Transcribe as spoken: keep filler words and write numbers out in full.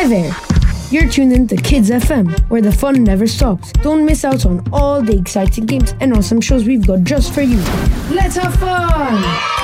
Hi there! You're tuned in to Kids F M, where the fun never stops. Don't miss out on all the exciting games and awesome shows we've got just for you. Let's have fun!